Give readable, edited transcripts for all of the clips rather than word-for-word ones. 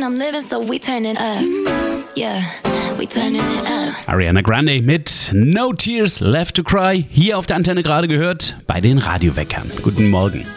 I'm living, so we turning up. Yeah, we turning it up. Ariana Grande mit No Tears Left to Cry, hier auf der Antenne gerade gehört, bei den Radioweckern. Guten Morgen.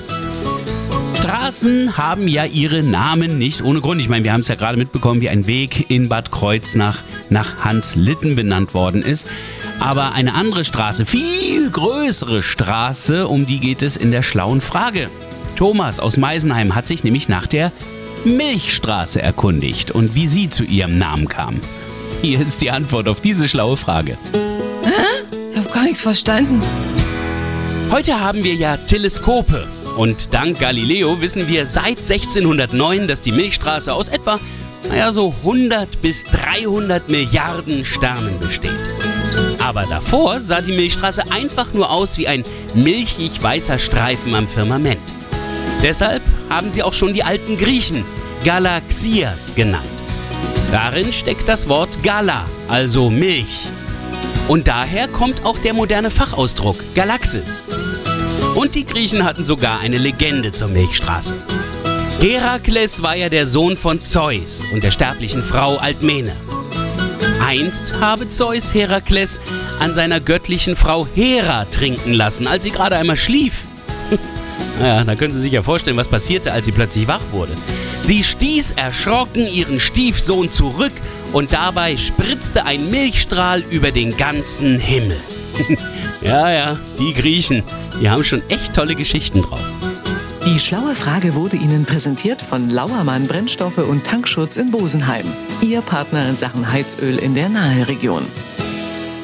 Straßen haben ja ihre Namen nicht ohne Grund. Ich meine, wir haben es ja gerade mitbekommen, wie ein Weg in Bad Kreuznach nach Hans Litten benannt worden ist. Aber eine andere Straße, viel größere Straße, um die geht es in der schlauen Frage. Thomas aus Meisenheim hat sich nämlich nach der Milchstraße erkundigt und wie sie zu ihrem Namen kam. Hier ist die Antwort auf diese schlaue Frage. Hä? Ich habe gar nichts verstanden. Heute haben wir ja Teleskope. Und dank Galileo wissen wir seit 1609, dass die Milchstraße aus etwa, so 100 bis 300 Milliarden Sternen besteht. Aber davor sah die Milchstraße einfach nur aus wie ein milchig weißer Streifen am Firmament. Deshalb haben sie auch schon die alten Griechen Galaxias genannt. Darin steckt das Wort Gala, also Milch. Und daher kommt auch der moderne Fachausdruck Galaxis. Und die Griechen hatten sogar eine Legende zur Milchstraße. Herakles war ja der Sohn von Zeus und der sterblichen Frau Alkmene. Einst habe Zeus Herakles an seiner göttlichen Frau Hera trinken lassen, als sie gerade einmal schlief. Da können Sie sich ja vorstellen, was passierte, als sie plötzlich wach wurde. Sie stieß erschrocken ihren Stiefsohn zurück und dabei spritzte ein Milchstrahl über den ganzen Himmel. Ja, die Griechen, die haben schon echt tolle Geschichten drauf. Die schlaue Frage wurde Ihnen präsentiert von Lauermann Brennstoffe und Tankschutz in Bosenheim. Ihr Partner in Sachen Heizöl in der Naheregion.